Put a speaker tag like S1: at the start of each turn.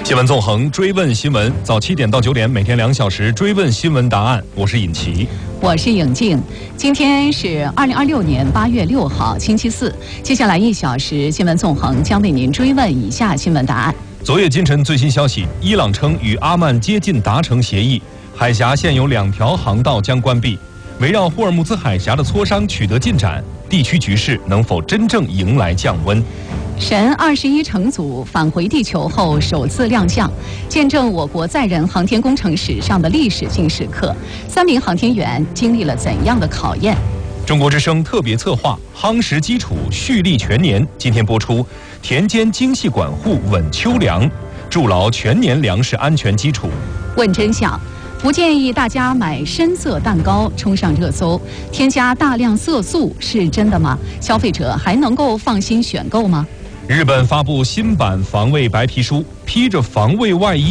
S1: 新闻纵横，追问新闻，早7点到9点，每天2小时追问新闻答案。我是尹奇，
S2: 我是颖静。今天是2026年8月6号，星期四。接下来1小时，新闻纵横将为您追问以下新闻答案。
S1: 昨夜今晨最新消息，伊朗称与阿曼接近达成协议，海峡现有2条航道将关闭。围绕霍尔木兹海峡的磋商取得进展，地区局势能否真正迎来降温？
S2: 神21乘组返回地球后首次亮相，见证我国载人航天工程史上的历史性时刻。3名航天员经历了怎样的考验？
S1: 中国之声特别策划夯实基础，蓄力全年，今天播出。田间精细管护稳秋粮，筑牢全年粮食安全基础。
S2: 问真相。不建议大家买深色蛋糕，冲上热搜。添加大量色素是真的吗？消费者还能够放心选购吗？
S1: 日本发布新版防卫白皮书，披着防卫外衣